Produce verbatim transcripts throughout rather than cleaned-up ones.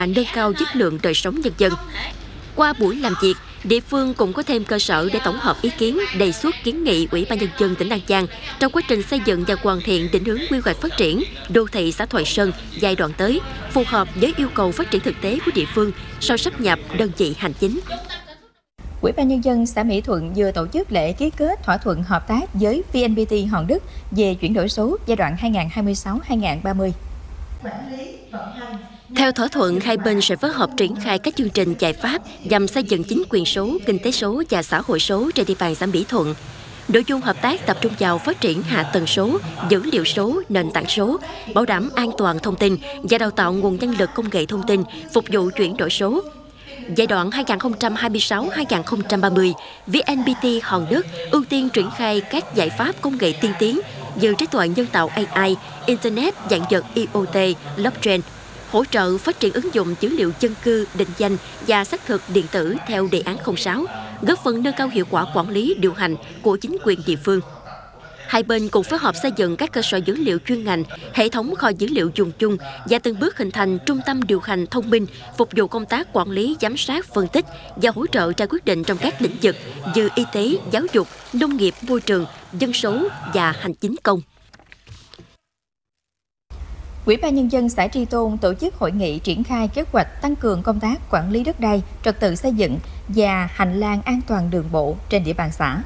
nâng cao chất lượng đời sống nhân dân. Qua buổi làm việc, địa phương cũng có thêm cơ sở để tổng hợp ý kiến, đề xuất kiến nghị Ủy ban Nhân dân tỉnh An Giang trong quá trình xây dựng và hoàn thiện định hướng quy hoạch phát triển đô thị xã Thoại Sơn giai đoạn tới, phù hợp với yêu cầu phát triển thực tế của địa phương sau sáp nhập đơn vị hành chính. Ủy ban Nhân dân xã Mỹ Thuận vừa tổ chức lễ ký kết thỏa thuận hợp tác với vê en pê tê Hòn Đất về chuyển đổi số giai đoạn hai nghìn không trăm hai mươi sáu đến hai nghìn không trăm ba mươi. Theo thỏa thuận, hai bên sẽ phối hợp triển khai các chương trình giải pháp nhằm xây dựng chính quyền số, kinh tế số và xã hội số trên địa bàn xã Mỹ Thuận. Nội dung hợp tác tập trung vào phát triển hạ tầng số, dữ liệu số, nền tảng số, bảo đảm an toàn thông tin và đào tạo nguồn nhân lực công nghệ thông tin phục vụ chuyển đổi số. Giai đoạn hai nghìn không trăm hai mươi sáu đến hai nghìn không trăm ba mươi, vê en pê tê Hòn Đất ưu tiên triển khai các giải pháp công nghệ tiên tiến như trí tuệ nhân tạo a i, Internet dạng vật i o tê, blockchain, hỗ trợ phát triển ứng dụng dữ liệu dân cư, định danh và xác thực điện tử theo đề án không sáu, góp phần nâng cao hiệu quả quản lý điều hành của chính quyền địa phương. Hai bên cùng phối hợp xây dựng các cơ sở dữ liệu chuyên ngành, hệ thống kho dữ liệu dùng chung và từng bước hình thành trung tâm điều hành thông minh phục vụ công tác quản lý, giám sát, phân tích và hỗ trợ ra quyết định trong các lĩnh vực như y tế, giáo dục, nông nghiệp, môi trường, dân số và hành chính công. Ủy ban Nhân dân xã Tri Tôn tổ chức hội nghị triển khai kế hoạch tăng cường công tác quản lý đất đai, trật tự xây dựng và hành lang an toàn đường bộ trên địa bàn xã.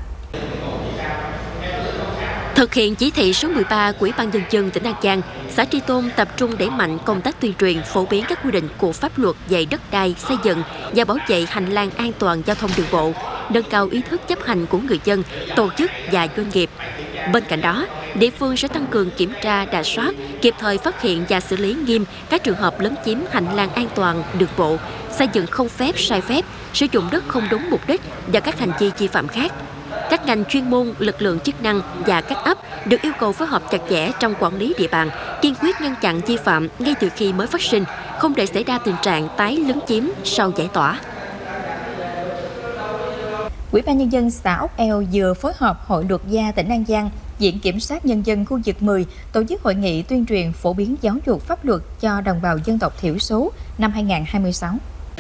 Thực hiện chỉ thị số mười ba của Ủy ban Nhân dân tỉnh An Giang, xã Tri Tôn tập trung đẩy mạnh công tác tuyên truyền, phổ biến các quy định của pháp luật về đất đai, xây dựng và bảo vệ hành lang an toàn giao thông đường bộ, nâng cao ý thức chấp hành của người dân, tổ chức và doanh nghiệp. Bên cạnh đó, địa phương sẽ tăng cường kiểm tra, rà soát, kịp thời phát hiện và xử lý nghiêm các trường hợp lấn chiếm hành lang an toàn đường bộ, xây dựng không phép, sai phép, sử dụng đất không đúng mục đích và các hành vi vi phạm khác. Các ngành chuyên môn, lực lượng chức năng và các ấp được yêu cầu phối hợp chặt chẽ trong quản lý địa bàn, kiên quyết ngăn chặn vi phạm ngay từ khi mới phát sinh, không để xảy ra tình trạng tái lấn chiếm sau giải tỏa. Ủy ban Nhân dân xã Ốc Eo vừa phối hợp Hội Luật gia tỉnh An Giang, Viện Kiểm sát Nhân dân khu vực mười tổ chức hội nghị tuyên truyền phổ biến giáo dục pháp luật cho đồng bào dân tộc thiểu số năm hai nghìn không trăm hai mươi sáu.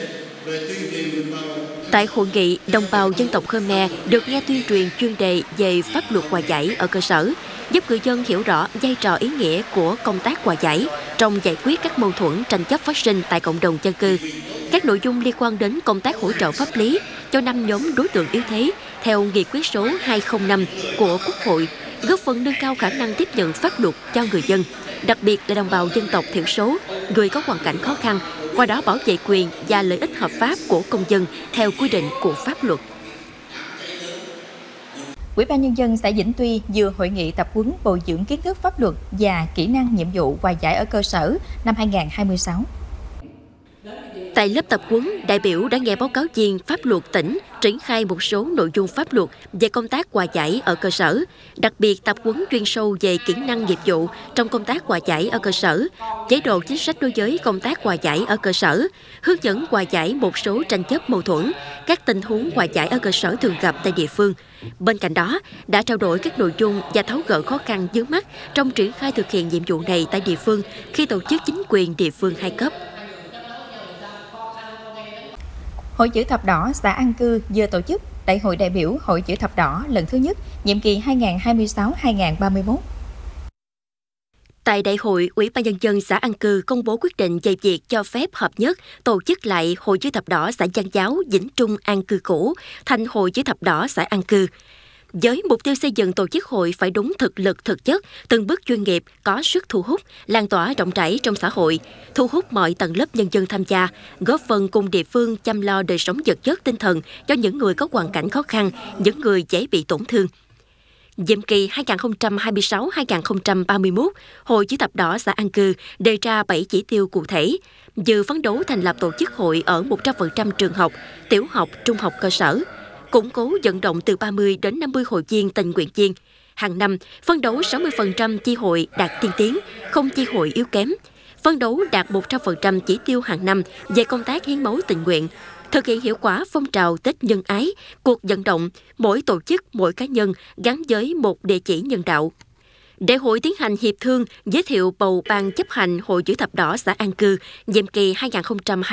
Tại hội nghị, đồng bào dân tộc Khmer được nghe tuyên truyền chuyên đề về pháp luật hòa giải ở cơ sở, giúp người dân hiểu rõ vai trò ý nghĩa của công tác hòa giải trong giải quyết các mâu thuẫn tranh chấp phát sinh tại cộng đồng dân cư. Các nội dung liên quan đến công tác hỗ trợ pháp lý cho năm nhóm đối tượng yếu thế theo nghị quyết số hai không năm của Quốc hội, góp phần nâng cao khả năng tiếp nhận pháp luật cho người dân, đặc biệt là đồng bào dân tộc thiểu số, người có hoàn cảnh khó khăn, qua đó bảo vệ quyền và lợi ích hợp pháp của công dân theo quy định của pháp luật. Ủy ban Nhân dân xã Vĩnh Tuy vừa hội nghị tập huấn bồi dưỡng kiến thức pháp luật và kỹ năng nhiệm vụ hòa giải ở cơ sở năm hai nghìn không trăm hai mươi sáu. Tại lớp tập huấn, đại biểu đã nghe báo cáo viên pháp luật tỉnh triển khai một số nội dung pháp luật về công tác hòa giải ở cơ sở, đặc biệt tập huấn chuyên sâu về kỹ năng nghiệp vụ trong công tác hòa giải ở cơ sở, chế độ chính sách đối với công tác hòa giải ở cơ sở, hướng dẫn hòa giải một số tranh chấp mâu thuẫn, các tình huống hòa giải ở cơ sở thường gặp tại địa phương. Bên cạnh đó, đã trao đổi các nội dung và tháo gỡ khó khăn vướng mắc trong triển khai thực hiện nhiệm vụ này tại địa phương khi tổ chức chính quyền địa phương hai cấp. Hội Chữ Thập Đỏ xã An Cư vừa tổ chức Đại hội đại biểu Hội Chữ Thập Đỏ lần thứ nhất, nhiệm kỳ hai nghìn không trăm hai mươi sáu đến hai nghìn không trăm ba mươi mốt. Tại đại hội, Ủy ban Nhân dân xã An Cư công bố quyết định về việc cho phép hợp nhất tổ chức lại Hội Chữ Thập Đỏ xã Giang Giáo Vĩnh Trung An Cư cũ thành Hội Chữ Thập Đỏ xã An Cư. Với mục tiêu xây dựng tổ chức hội phải đúng thực lực thực chất, từng bước chuyên nghiệp, có sức thu hút, lan tỏa rộng rãi trong xã hội, thu hút mọi tầng lớp nhân dân tham gia, góp phần cùng địa phương chăm lo đời sống vật chất tinh thần cho những người có hoàn cảnh khó khăn, những người dễ bị tổn thương. Nhiệm kỳ hai nghìn không trăm hai mươi sáu đến hai nghìn không trăm ba mươi mốt, Hội Chữ Thập Đỏ xã An Cư đề ra bảy chỉ tiêu cụ thể, như phấn đấu thành lập tổ chức hội ở một trăm phần trăm trường học, tiểu học, trung học cơ sở, củng cố vận động từ ba mươi đến năm mươi hội viên tình nguyện viên. Hàng năm, phấn đấu sáu mươi phần trăm chi hội đạt tiên tiến, không chi hội yếu kém. Phấn đấu đạt một trăm phần trăm chỉ tiêu hàng năm về công tác hiến máu tình nguyện. Thực hiện hiệu quả phong trào Tết nhân ái, cuộc vận động, mỗi tổ chức, mỗi cá nhân gắn với một địa chỉ nhân đạo. Đại hội tiến hành hiệp thương, giới thiệu bầu ban chấp hành Hội Chữ Thập Đỏ xã An Cư, nhiệm kỳ hai nghìn không trăm hai mươi